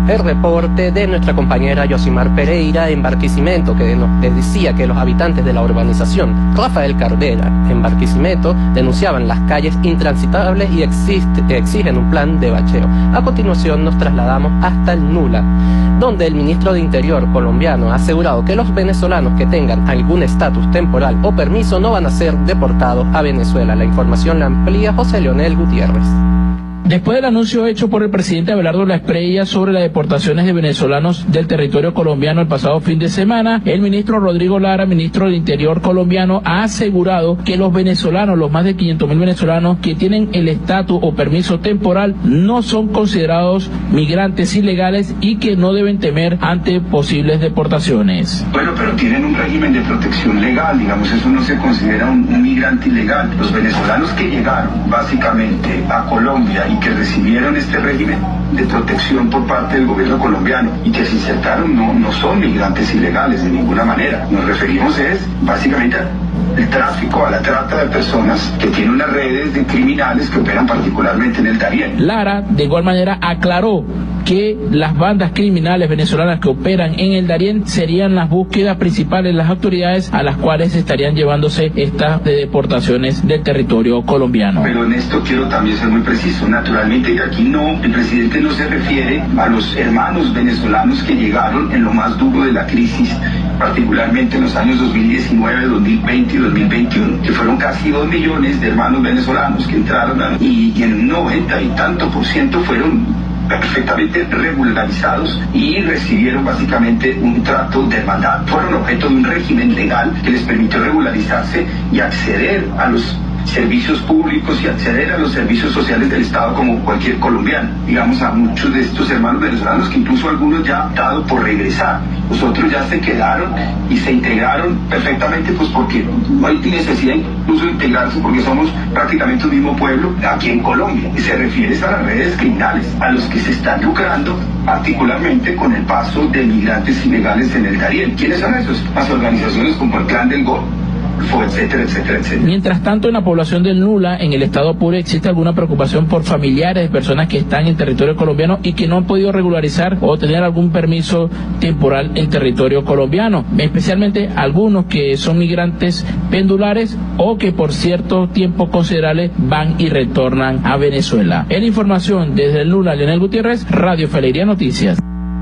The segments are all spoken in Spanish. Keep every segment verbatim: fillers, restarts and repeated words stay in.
el reporte de nuestra compañera Yosimar Pereira en Barquisimeto, que nos decía que los habitantes de la urbanización Rafael Cardera en Barquisimeto denunciaban las calles intransitables y existe, exigen un plan de bacheo. A continuación nos trasladamos hasta el Nula, donde el ministro de Interior colombiano ha asegurado que los venezolanos que tengan algún estatus temporal o permiso no van a ser deportados a Venezuela. La información la amplía José Leonel Gutiérrez. Después del anuncio hecho por el presidente Abelardo Lasprilla sobre las deportaciones de venezolanos del territorio colombiano el pasado fin de semana, el ministro Rodrigo Lara, ministro del Interior colombiano, ha asegurado que los venezolanos, los más de quinientos mil venezolanos que tienen el estatus o permiso temporal, no son considerados migrantes ilegales y que no deben temer ante posibles deportaciones. Bueno, pero tienen un régimen de protección legal, digamos, eso no se considera un, un migrante ilegal. Los venezolanos que llegaron básicamente a Colombia y que recibieron este régimen de protección por parte del gobierno colombiano y que se insertaron no, no son migrantes ilegales de ninguna manera. Nos referimos es básicamente al tráfico, a la trata de personas que tiene unas redes de criminales que operan particularmente en el Darién. Lara de igual manera aclaró que las bandas criminales venezolanas que operan en el Darién serían las búsquedas principales de las autoridades a las cuales estarían llevándose estas de deportaciones del territorio colombiano. Pero en esto quiero también ser muy preciso. Naturalmente que aquí no, el presidente no se refiere a los hermanos venezolanos que llegaron en lo más duro de la crisis, particularmente en los años dos mil diecinueve, dos mil veinte y dos mil veintiuno, que fueron casi dos millones de hermanos venezolanos que entraron a, y, y en un noventa y tanto por ciento fueron perfectamente regularizados y recibieron básicamente un trato de hermandad. Fueron objeto de un régimen legal que les permitió regularizarse y acceder a los servicios públicos y acceder a los servicios sociales del Estado como cualquier colombiano. Digamos, a muchos de estos hermanos venezolanos, que incluso algunos ya han optado por regresar, los otros ya se quedaron y se integraron perfectamente, pues porque no hay necesidad incluso de integrarse porque somos prácticamente un mismo pueblo aquí en Colombia. Y se refiere a las redes criminales, a los que se están lucrando particularmente con el paso de migrantes ilegales en el Darién. ¿Quiénes son esos? Las organizaciones como el Clan del Golfo, etcétera, etcétera, etcétera. Mientras tanto, en la población del Nula, en el estado Apure, existe alguna preocupación por familiares de personas que están en territorio colombiano y que no han podido regularizar o tener algún permiso temporal en territorio colombiano, especialmente algunos que son migrantes pendulares o que por cierto tiempo considerable van y retornan a Venezuela. En información desde el Nula, Leonel Gutiérrez, Radio Fe Alegría Noticias.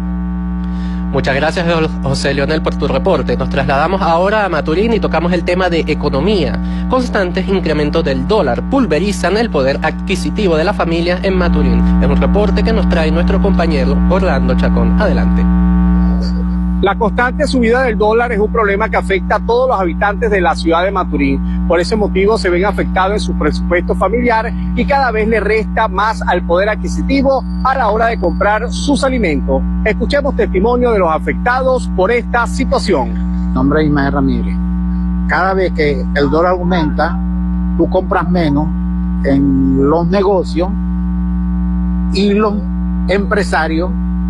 Muchas gracias, José Leonel, por tu reporte. Nos trasladamos ahora a Maturín y tocamos el tema de economía. Constantes incrementos del dólar pulverizan el poder adquisitivo de la familia en Maturín. Es un reporte que nos trae nuestro compañero Orlando Chacón. Adelante. La constante subida del dólar es un problema que afecta a todos los habitantes de la ciudad de Maturín. Por ese motivo se ven afectados en su presupuesto familiar y cada vez le resta más al poder adquisitivo a la hora de comprar sus alimentos. Escuchemos testimonio de los afectados por esta situación. Mi nombre es Ismael Ramírez. Cada vez que el dólar aumenta, tú compras menos en los negocios y los empresarios